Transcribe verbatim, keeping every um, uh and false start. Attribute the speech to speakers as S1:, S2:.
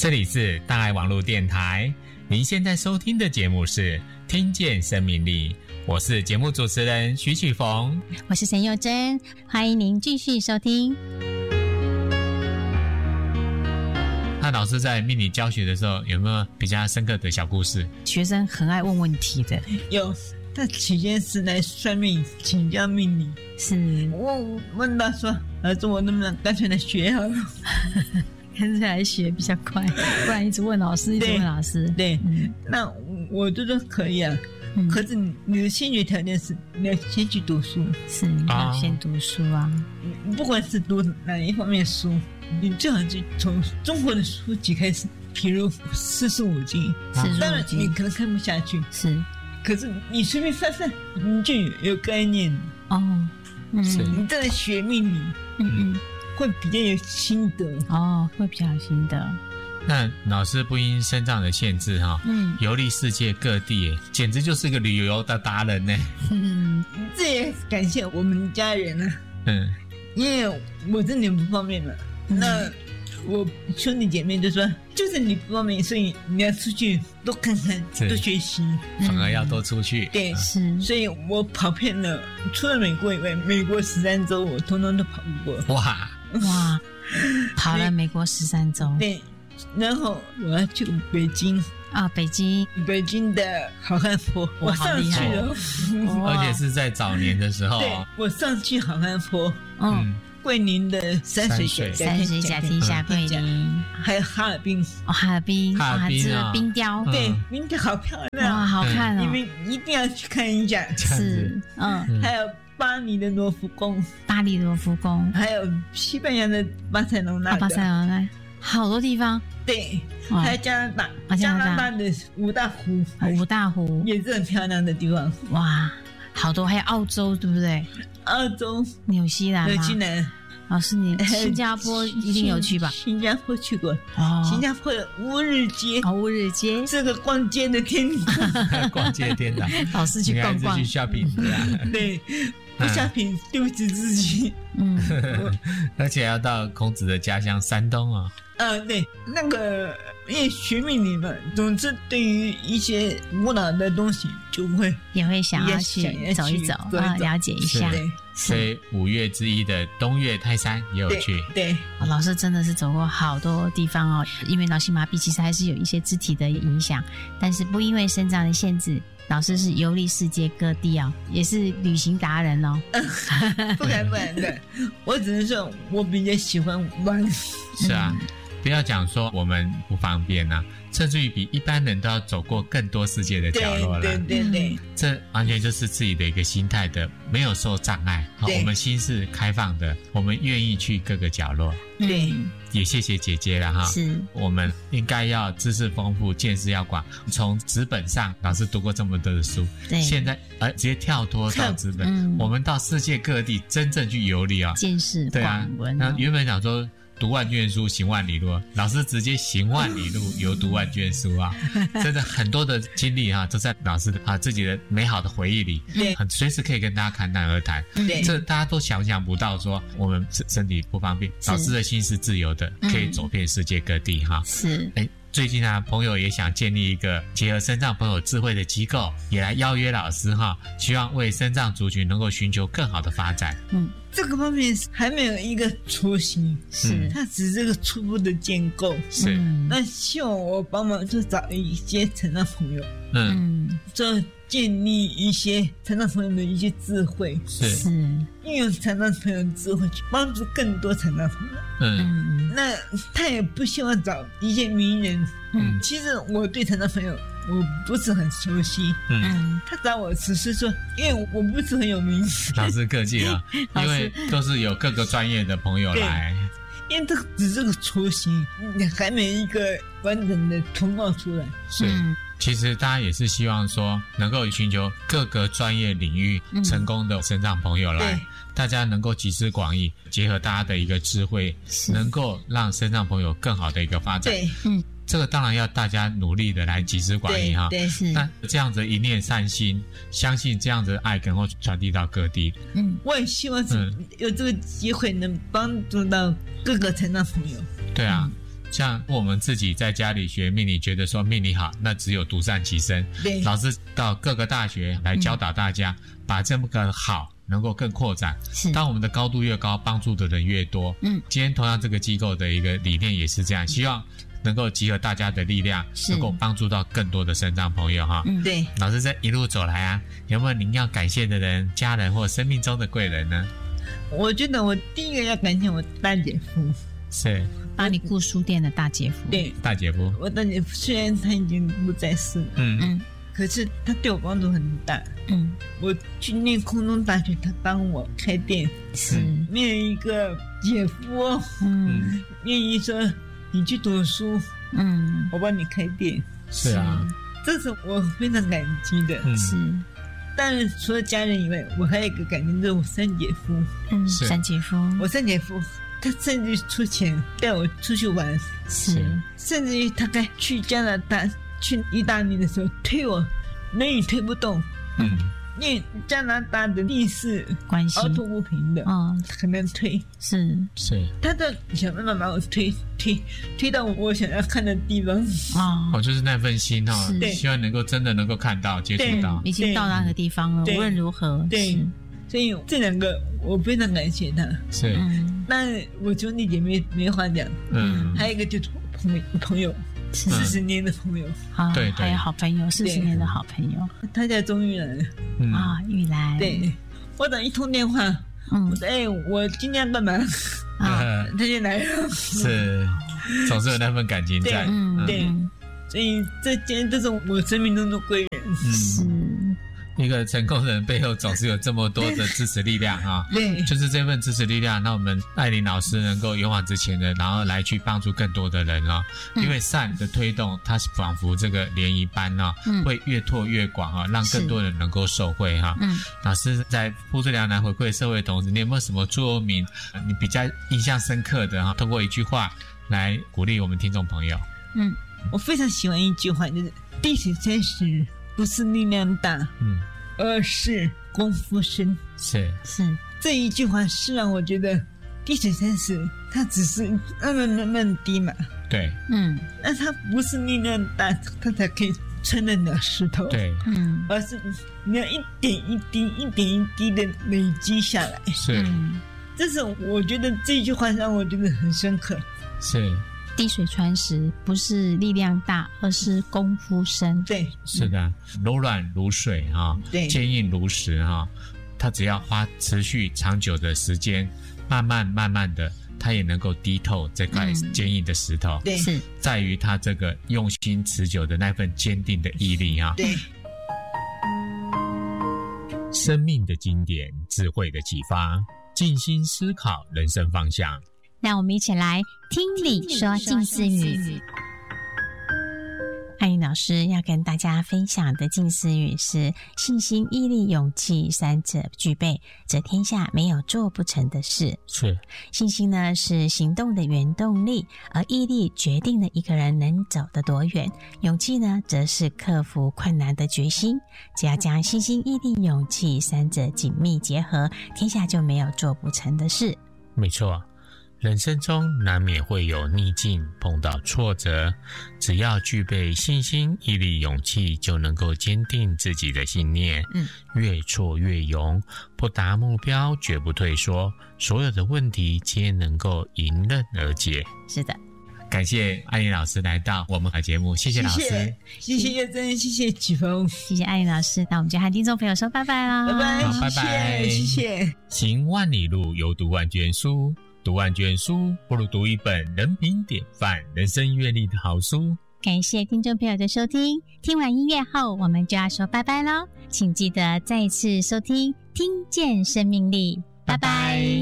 S1: 这里是大爱网络电台，您现在收听的节目是听见生命力，我是节目主持人徐启逢，
S2: 我是陈佑珍，欢迎您继续收听。
S1: 那老师在命理教学的时候有没有比较深刻的小故事？
S2: 学生很爱问问题的。
S3: 有，他起先是来算命请教命理，
S2: 是
S3: 我问他说，儿子我能不能干脆来学好了，
S2: 干脆来学比较快，不然一直问老师一直问老师。
S3: 对、嗯、那我就说可以啊、嗯、可是你的先决条件是你要先去读书，
S2: 是你要先读书啊、
S3: 哦、不管是读哪一方面的书，你最好就从中国的书籍开始，比如四书五经，当然你可能看不下去，
S2: 是，
S3: 可是你随便翻翻你就有有概念
S2: 哦。嗯，
S3: 你再来学命理，
S2: 嗯嗯，
S3: 会比较有心得
S2: 哦，会比较有心得。
S1: 那老师不因身障的限制哈，嗯，游历世界各地，简直就是个旅游的达人呢。
S3: 嗯，这也感谢我们家人啊，嗯，因为我真的不方便嘛，嗯、那我兄弟姐妹就说，就是你不方便，所以你要出去多看看，多学习，
S1: 反而要多出去。
S3: 对，
S2: 是，
S3: 所以我跑遍了，除了美国以外，美国十三州我通通都跑过。
S1: 哇
S2: 哇，跑了美国十三州。
S3: 对，然后我要去北京
S2: 啊，北京，
S3: 北京的好汉坡，我上去了，
S1: 而且是在早年的时候。
S3: 对，我上去好汉坡，嗯。桂林的山水
S2: 山水甲天下桂林，
S3: 还有哈尔滨
S2: 哦，哈尔滨，
S1: 哈尔滨
S2: 啊，冰雕，
S3: 对，冰雕好漂亮，
S2: 哇，好看哦，
S3: 你们一定要去看一下。
S2: 是，嗯，
S3: 还有巴黎的罗浮宫，
S2: 巴黎罗浮宫，
S3: 还有西班牙的巴塞隆纳，
S2: 巴塞隆纳，好多地方。
S3: 对，还有加拿大，加拿大的五大湖，
S2: 五大湖
S3: 也是很漂亮的地方。
S2: 哇，好多，还有澳洲，对不对？
S3: 澳洲、
S2: 纽西兰、
S3: 纽西兰。
S2: 老师，你新加坡一定有去吧？
S3: 新加坡去过，哦，新加坡的乌日街，
S2: 哦，乌日街
S3: 这个逛街的天堂，
S1: 逛街的天堂，
S2: 老师去逛逛，
S1: 去 shopping，
S3: 对，不 shopping 对不起自己，
S2: 嗯，
S1: 而且要到孔子的家乡山东啊。
S3: 呃，对，那个因为学命理嘛，总之对于一些古老的东西就会
S2: 也会想要去走一走啊，了解一下。
S1: 所以五岳之一的东岳泰山也有去。
S3: 对，对
S2: 哦，老师真的是走过好多地方哦。因为脑性麻痹其实还是有一些肢体的影响，但是不因为身障的限制，老师是游历世界各地哦，也是旅行达人哦。
S3: 不敢不敢的，我只能说我比较喜欢玩。
S1: 是啊。嗯，不要讲说我们不方便啊，甚至于比一般人都要走过更多世界的角落了。
S3: 对对对对，
S1: 这完全就是自己的一个心态的，没有受障碍。好，我们心是开放的，我们愿意去各个角落。
S3: 对，
S1: 也谢谢姐姐了哈。
S2: 是，
S1: 我们应该要知识丰富，见识要广。从纸本上，老师读过这么多的书，
S2: 对，
S1: 现在呃直接跳脱到纸本，嗯，我们到世界各地真正去游历啊，
S2: 见识广闻。
S1: 那原本想说读万卷书行万里路，老师直接行万里路游读万卷书啊，真的很多的经历啊都在老师的啊自己的美好的回忆里，很随时可以跟大家侃侃而谈。这大家都想象不到说我们身体不方便，老师的心是自由的，可以走遍世界各地哈。
S2: 是，
S1: 哎，最近啊，朋友也想建立一个结合身障朋友智慧的机构，也来邀约老师哈，希望为身障族群能够寻求更好的发展。
S3: 嗯，这个方面还没有一个雏形，
S2: 是，
S3: 它只是个初步的建构。
S1: 是，
S3: 嗯，那希望我帮忙就找一些身障朋友，
S1: 嗯，
S3: 这建立一些身障朋友的一些智慧，
S1: 是，
S2: 是，
S3: 运用身障朋友的智慧去帮助更多身障朋友。
S1: 嗯，
S3: 那他也不希望找一些名人。嗯，其实我对身障朋友我不是很熟悉。嗯，他找我只是说，因为我不是很有名。
S1: 老师客气了，因为都是有各个专业的朋友来。
S3: 因为这只是个雏形，还没一个完整的图貌出来。
S1: 是。其实大家也是希望说能够寻求各个专业领域成功的身障朋友来，嗯，大家能够集思广益，结合大家的一个智慧，能够让身障朋友更好的一个发展。
S3: 对，嗯，
S1: 这个当然要大家努力的来集思广益哈。
S3: 对，是。
S1: 那这样子一念善心，相信这样子的爱能够传递到各地。
S3: 嗯，我也希望是有这个机会能帮助到各个身障朋友。
S1: 对啊。 像我们自己在家里学命理，觉得说命理好，那只有独善其身。
S3: 对，
S1: 老师到各个大学来教导大家，嗯、把这么个好能够更扩展。
S2: 是，
S1: 当我们的高度越高，帮助的人越多。
S2: 嗯，
S1: 今天同样这个机构的一个理念也是这样，希望能够集合大家的力量，能够帮助到更多的身障朋友哈。
S3: 嗯，对。
S1: 老师这一路走来啊，有没有您要感谢的人、家人或生命中的贵人呢？
S3: 我觉得我第一个要感谢我大姐夫，
S1: 是
S2: 帮你顾书店的大姐夫。
S3: 对，
S1: 大姐夫。
S3: 我大姐夫虽然他已经不在世了，
S1: 嗯嗯，
S3: 可是他对我帮助很大。
S2: 嗯，
S3: 我去念空中大学，他帮我开店。
S2: 是，
S3: 没有一个姐夫，嗯，愿意说你去读书，嗯，我帮你开店。
S1: 是啊，
S3: 这是我非常感激的。
S2: 嗯、是。
S3: 但是除了家人以外，我还有一个感激，就是我三姐夫。
S2: 嗯，三姐夫，
S3: 我三姐夫，他甚至出钱带我出去玩，
S2: 是，
S3: 甚至于他该去加拿大、去意大利的时候推我，人也推不动。
S1: 嗯，
S3: 因为加拿大的地势
S2: 关系，
S3: 凹凸不平的，
S2: 哦，
S3: 很难推。
S2: 是
S1: 是，
S3: 他在想办法把我推推推到我想要看的地方。
S2: 哦，
S1: 哦，就是那份心哈、哦，希望能够真的能够看到、接触到，
S2: 已经到那个地方了。无论如何，
S3: 对，所以这两个我非常感谢他。
S1: 是，
S3: 嗯，但我兄弟姐妹没话讲。嗯，还有一个就是朋友朋友。四十年的朋友，
S2: 啊、嗯，对，还有好朋友，四十年的好朋友，
S3: 他叫钟玉兰，
S2: 嗯、啊，玉兰，
S3: 对，我等一通电话，嗯，我说哎，我今天干嘛？啊，他就来了，
S1: 是，总是有那份感情在，
S3: 嗯，对，所以这今这是我生命中的贵人，
S1: 嗯，
S2: 是。
S1: 一个成功人背后总是有这么多的支持力量啊！
S3: 对，
S1: 就是这份支持力量，让我们艾琳老师能够勇往直前的，然后来去帮助更多的人啊！嗯、因为善的推动，它是仿佛这个涟漪般啊，嗯、会越拓越广啊，让更多人能够受惠哈、啊。嗯，老师在付出良难回馈社会的同时，你有没有什么座右铭你比较印象深刻的哈、啊？通过一句话来鼓励我们听众朋友。
S3: 嗯，我非常喜欢一句话，就是“地水三十不是力量大”。嗯。而是功夫深，
S1: 是
S2: 是
S3: 这一句话是让我觉得地水三十，它只是慢慢慢慢滴嘛，
S1: 对，
S3: 嗯，那它不是力量大，它才可以撑得了石头，
S1: 对，
S3: 嗯，而是你要一点一滴、一点一滴的累积下来，
S1: 是，
S3: 嗯，这是我觉得这句话让我觉得很深刻，
S1: 是。
S2: 滴水穿石不是力量大，而是功夫深。
S3: 对，
S1: 是的，柔软如水哈，
S3: 对，
S1: 坚硬如石哈。它只要花持续长久的时间，慢慢慢慢的，它也能够滴透这块坚硬的石头。
S3: 嗯、对，
S2: 是
S1: 在于它这个用心持久的那份坚定的毅力啊。
S3: 对，
S1: 生命的经典，智慧的启发，静心思考人生方向。
S2: 让我们一起来听理说近似语。艾琳老师要跟大家分享的近似语是：信心、毅力、勇气三者具备，则天下没有做不成的事。
S1: 是，
S2: 信心呢是行动的原动力，而毅力决定了一个人能走得多远。勇气呢，则是克服困难的决心。只要将信心、毅力、勇气三者紧密结合，天下就没有做不成的事。
S1: 没错。人生中难免会有逆境，碰到挫折，只要具备信心、毅力、勇气，就能够坚定自己的信念，嗯，越挫越勇，不达目标绝不退缩，所有的问题皆能够迎刃而解。
S2: 是的，
S1: 感谢艾琳老师来到我们的节目，谢谢老师，
S3: 谢谢叶真，谢谢启峰，
S2: 谢谢艾琳老师。那我们就和听众朋友说拜拜啦，
S3: 拜拜，
S1: 好，拜拜，
S3: 谢谢。
S1: 行万里路，犹读万卷书。读万卷书，不如读一本人品典范、人生阅历的好书。
S2: 感谢听众朋友的收听，听完音乐后，我们就要说拜拜咯，请记得再次收听，听见生命力，拜拜。